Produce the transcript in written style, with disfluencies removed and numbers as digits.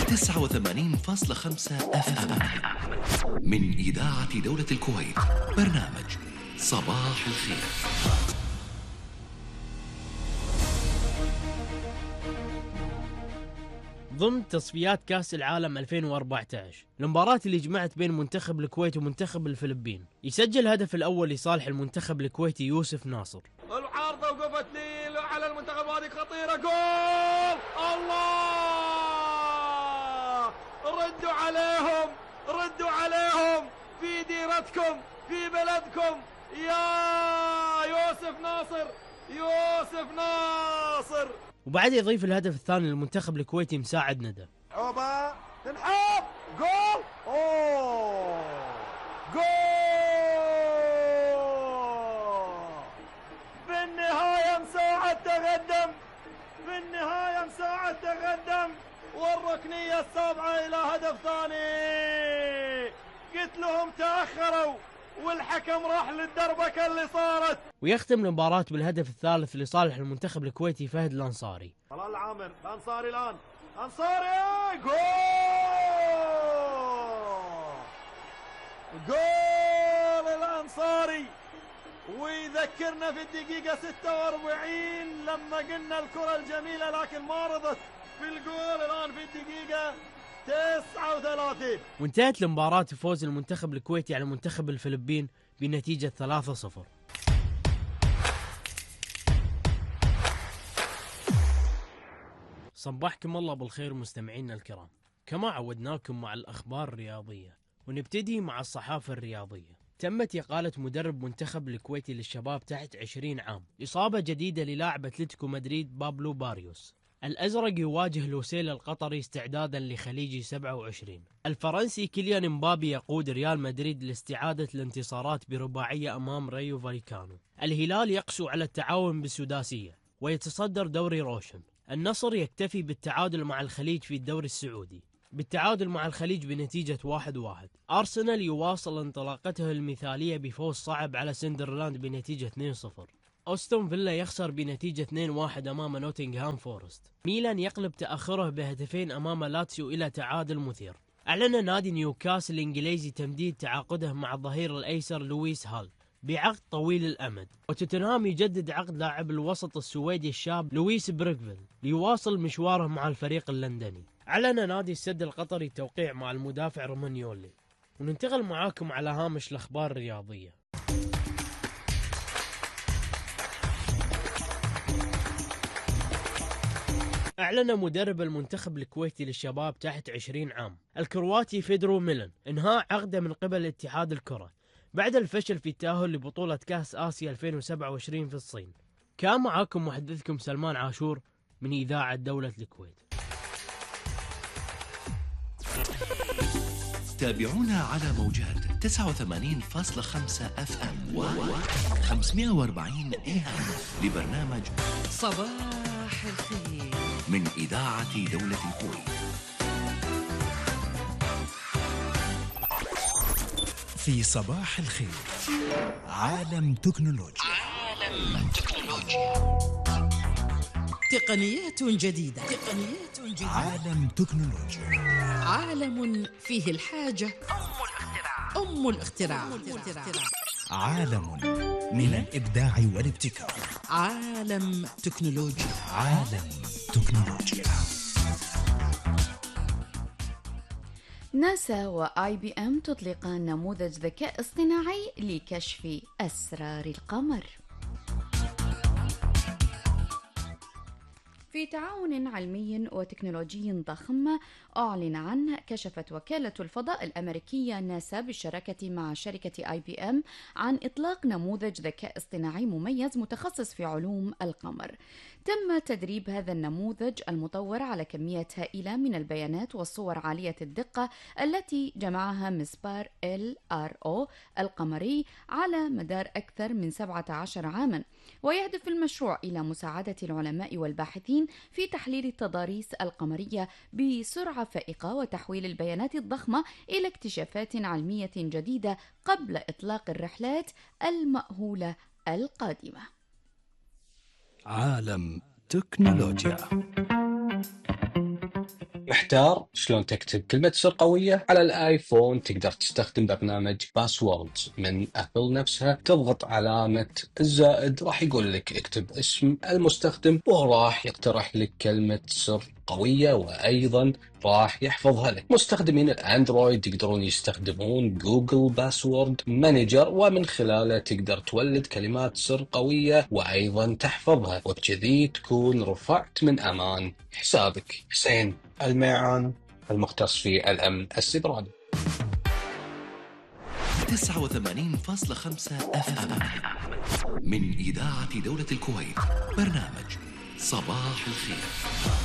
89.5 FM من إذاعة دولة الكويت. برنامج صباح الخير. ضمن تصفيات كأس العالم 2014 المباراة اللي جمعت بين منتخب الكويت ومنتخب الفلبين، يسجل الهدف الأول لصالح المنتخب الكويتي يوسف ناصر. العارضة وقفت لي على المنتخب، هذه خطيرة، جول! الله! ردوا عليهم في ديرتكم في بلدكم يا يوسف ناصر. وبعد يضيف الهدف الثاني للمنتخب الكويتي مساعد ندى. عوبة تنحب، جول! جول! في النهاية مساعد تقدم والركنية السابعة إلى هدف ثاني. قلت لهم تأخروا والحكم راح للدربكة اللي صارت. ويختم المباراة بالهدف الثالث لصالح المنتخب الكويتي فهد الأنصاري. طلال العامر، الأنصاري الآن، أنصاري، جول الأنصاري. ويذكرنا في الدقيقة 46 لما قلنا الكرة الجميلة لكن ما رضت في الجول. الآن في الدقيقة 39 وانتهت المباراة بفوز المنتخب الكويتي على منتخب الفلبين بنتيجة 3-0. صبحكم الله بالخير مستمعينا الكرام، كما عودناكم مع الأخبار الرياضية، ونبتدي مع الصحافة الرياضية. تمت إقالة مدرب منتخب الكويتي للشباب تحت 20 عام، إصابة جديدة للاعب أتلتيكو مدريد بابلو باريوس. الأزرق يواجه لوسيل القطري استعدادا لخليجي 27. الفرنسي كيليان مبابي يقود ريال مدريد لاستعادة الانتصارات برباعية أمام ريو فايكانو. الهلال يقسو على التعاون بالسداسية ويتصدر دوري روشن. النصر يكتفي بالتعادل مع الخليج في الدوري السعودي بالتعادل مع الخليج بنتيجة 1-1. أرسنال يواصل انطلاقته المثالية بفوز صعب على سندرلاند بنتيجة 2-0. أستون فيلا يخسر بنتيجة 2-1 أمام نوتنغهام فورست. ميلان يقلب تأخره بهدفين أمام لاتسيو إلى تعادل مثير. أعلن نادي نيوكاسل الإنجليزي تمديد تعاقده مع الظهير الأيسر لويس هال بعقد طويل الأمد. وتوتنهام يجدد عقد لاعب الوسط السويدي الشاب لويس بريكفيل ليواصل مشواره مع الفريق اللندني. أعلن نادي السد القطري التوقيع مع المدافع رومانيولي. وننتقل معاكم على هامش الأخبار الرياضية. أعلن مدرب المنتخب الكويتي للشباب تحت 20 عام الكرواتي فيدرو ميلن إنهاء عقده من قبل اتحاد الكرة بعد الفشل في التأهل لبطولة كأس آسيا 2027 في الصين. كان معاكم محدثكم سلمان عاشور من إذاعة دولة الكويت. تابعونا على موجات 89.5 FM و 540 AM لبرنامج صباح الخير من إذاعة دولة الكويت. في صباح الخير عالم تكنولوجيا. تقنيات جديدة. عالم تكنولوجيا. عالم فيه الحاجة أم الاختراع. عالم من الإبداع والابتكار. عالم تكنولوجيا. عالم تكنولوجيا. ناسا وآي بي إم تطلقان نموذج ذكاء اصطناعي لكشف أسرار القمر. في تعاون علمي وتكنولوجي ضخم أعلن عنه، كشفت وكالة الفضاء الأمريكية ناسا بالشراكة مع شركة آي بي إم عن إطلاق نموذج ذكاء اصطناعي مميز متخصص في علوم القمر. تم تدريب هذا النموذج المطور على كمية هائلة من البيانات والصور عالية الدقة التي جمعها مسبار LRO القمري على مدار أكثر من 17 عاما. ويهدف المشروع إلى مساعدة العلماء والباحثين في تحليل التضاريس القمرية بسرعة فائقة وتحويل البيانات الضخمة إلى اكتشافات علمية جديدة قبل إطلاق الرحلات المأهولة القادمة. عالم تكنولوجيا. محتار شلون تكتب كلمة سر قوية؟ على الآيفون تقدر تستخدم برنامج باسوردز من أبل نفسها، تضغط علامة الزائد راح يقول لك اكتب اسم المستخدم وراح يقترح لك كلمة سر قوية وأيضا راح يحفظها لك. مستخدمين الأندرويد يقدرون يستخدمون جوجل باسورد مانجر ومن خلاله تقدر تولد كلمات سر قوية وأيضا تحفظها، وبكذي تكون رفعت من أمان حسابك. حسين الميعان، المختص في الأمن السيبراني. 89.5 FM من إذاعة دولة الكويت. برنامج صباح الخير.